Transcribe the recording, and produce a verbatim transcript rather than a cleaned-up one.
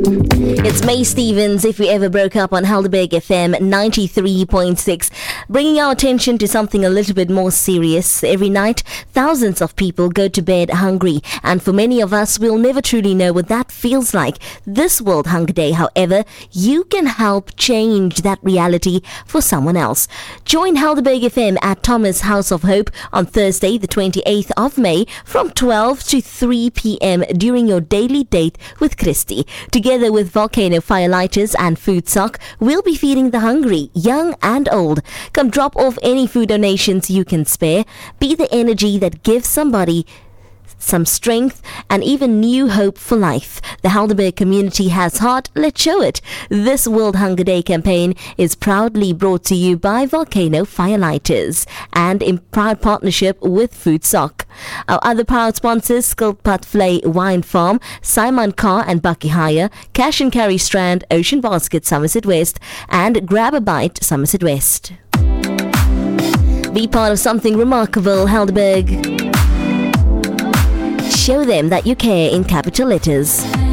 It's May Stevens, If We Ever Broke Up, on Helderberg F M ninety-three point six, bringing our attention to something a little bit more serious. Every night, thousands of people go to bed hungry, and for many of us, we'll never truly know what that feels like. This World Hunger Day, however, you can help change that reality for someone else. Join Helderberg F M at Thomas House of Hope on Thursday, the twenty-eighth of May, from twelve to three p.m. during your daily date with Christy. Together with Volcano Firelighters and Food Sock, we'll be feeding the hungry, young and old. Come drop off any food donations you can spare. Be the energy that gives somebody some strength and even new hope for life. The Helderberg community has heart. Let's show it. This World Hunger Day campaign is proudly brought to you by Volcano Firelighters and in proud partnership with Food Sock. Our other proud sponsors: Skilpad Flay Wine Farm, Simon Carr and Bucky Hire, Cash and Carry Strand, Ocean Basket Somerset West, and Grab a Bite Somerset West. Be part of something remarkable, Helderberg. Show them that you care in capital letters.